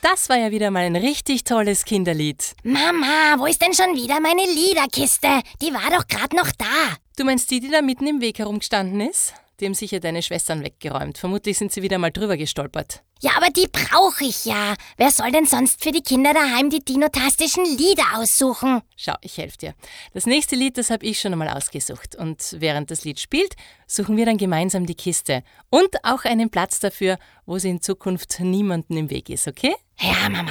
Das war ja wieder mal ein richtig tolles Kinderlied. Mama, wo ist denn schon wieder meine Liederkiste? Die war doch gerade noch da. Du meinst die da mitten im Weg herumgestanden ist? Die haben sicher deine Schwestern weggeräumt. Vermutlich sind sie wieder mal drüber gestolpert. Ja, aber die brauche ich ja. Wer soll denn sonst für die Kinder daheim die dinotastischen Lieder aussuchen? Schau, ich helfe dir. Das nächste Lied, das habe ich schon einmal ausgesucht. Und während das Lied spielt, suchen wir dann gemeinsam die Kiste. Und auch einen Platz dafür, wo sie in Zukunft niemandem im Weg ist, okay? Ja, Mama.